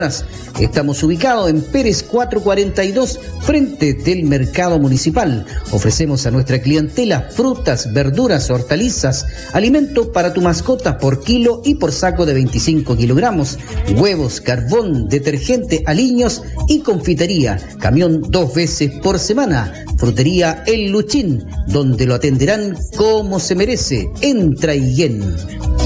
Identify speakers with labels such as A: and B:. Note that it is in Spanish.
A: Estamos ubicados en Pérez 442, frente del Mercado Municipal. Ofrecemos a nuestra clientela frutas, verduras, hortalizas, alimento para tu mascota por kilo y por saco de 25 kilogramos, huevos, carbón, detergente, aliños y confitería. Camión 2 veces por semana. Frutería El Luchín, donde lo atenderán como se merece. En Traiguén.